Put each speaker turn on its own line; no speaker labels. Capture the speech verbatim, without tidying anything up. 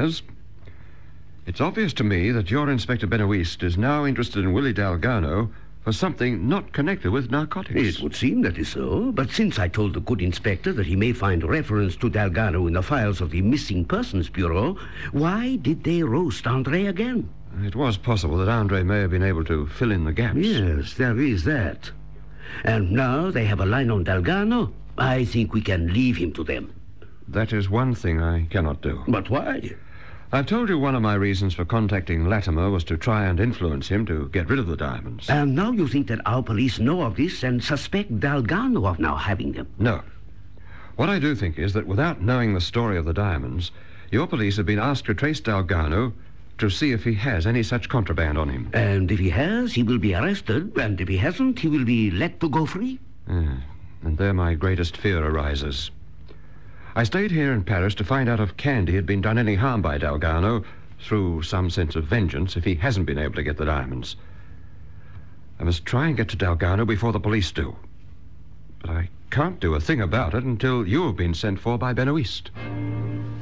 has. It's obvious to me that your Inspector Benoist is now interested in Willie Dalgarno for something not connected with narcotics.
It would seem that is so, but since I told the good inspector that he may find reference to Dalgarno in the files of the Missing Persons Bureau, why did they roast Andre again?
It was possible that Andre may have been able to fill in the gaps.
Yes, there is that. And now they have a line on Dalgarno. I think we can leave him to them.
That is one thing I cannot do.
But why?
I've told you one of my reasons for contacting Latimer was to try and influence him to get rid of the diamonds.
And now you think that our police know of this and suspect Dalgarno of now having them?
No. What I do think is that without knowing the story of the diamonds, your police have been asked to trace Dalgarno to see if he has any such contraband on him.
And if he has, he will be arrested. And if he hasn't, he will be let to go free?
Ah, and there my greatest fear arises. I stayed here in Paris to find out if Candy had been done any harm by Dalgarno through some sense of vengeance if he hasn't been able to get the diamonds. I must try and get to Dalgarno before the police do. But I can't do a thing about it until you have been sent for by Benoist.